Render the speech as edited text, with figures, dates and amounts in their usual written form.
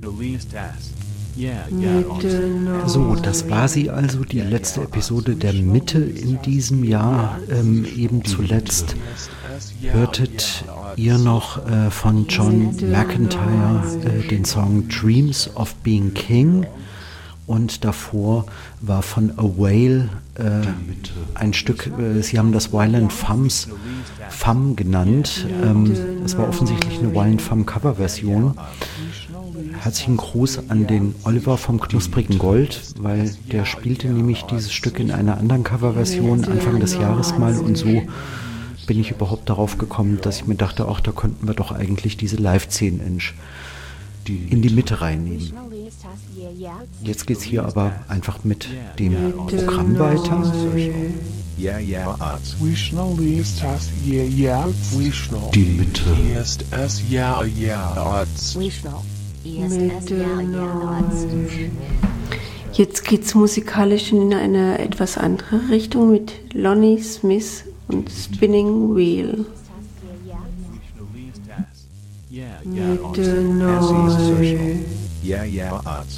So, das war sie also, die letzte Episode der Mitte in diesem Jahr. Eben zuletzt hörtet ihr noch von John McEntire den Song Dreams of Being King. Und davor war von A Whale ein Stück, sie haben das Violent Femmes Femme genannt. Es war offensichtlich eine Violent Femme Coverversion. Herzlichen Gruß an den Oliver vom Knusprigen Gold, weil der spielte nämlich dieses Stück in einer anderen Coverversion Anfang des Jahres mal und so bin ich überhaupt darauf gekommen, dass ich mir dachte, ach, da könnten wir doch eigentlich diese Live 10-Inch in die Mitte reinnehmen. Jetzt geht's hier aber einfach mit dem Programm weiter. Die Mitte. Jetzt geht's musikalisch in eine etwas andere Richtung mit Lonnie Smith und Spinning Wheel. Arts.